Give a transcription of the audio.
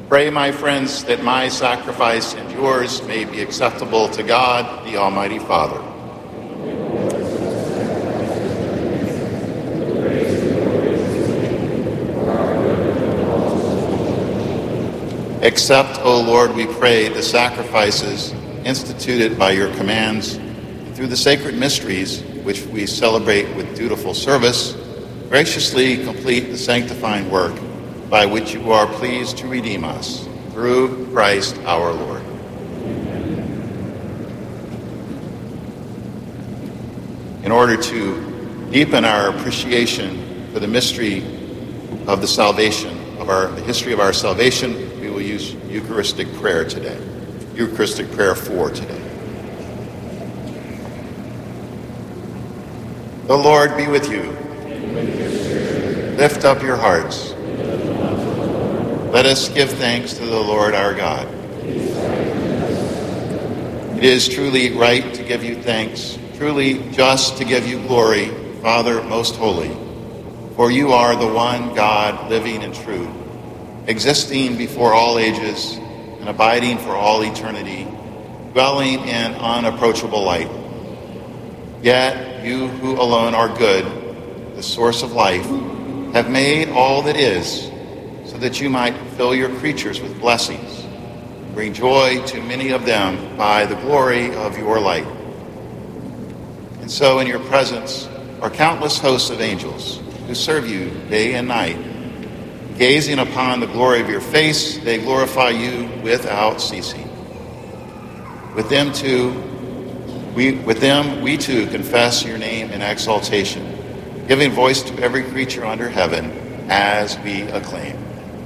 Pray, my friends, that my sacrifice and yours may be acceptable to God, the Almighty Father. Accept, O Lord, we pray, the sacrifices instituted by your commands, and through the sacred mysteries which we celebrate with dutiful service, graciously complete the sanctifying work by which you are pleased to redeem us, through Christ our Lord. In order to deepen our appreciation for the mystery of the salvation, the history of our salvation, we will use Eucharistic prayer today. Eucharistic prayer 4 today. The Lord be with you. Lift up your hearts. Let us give thanks to the Lord our God. It is truly right to give you thanks, truly just to give you glory, Father most holy. For you are the one God, living and true, existing before all ages and abiding for all eternity, dwelling in unapproachable light. Yet you who alone are good, the source of life, have made all that is, so that you might fill your creatures with blessings, bring joy to many of them by the glory of your light. And so in your presence are countless hosts of angels who serve you day and night. Gazing upon the glory of your face, they glorify you without ceasing. With them we too confess your name in exaltation, giving voice to every creature under heaven as we acclaim.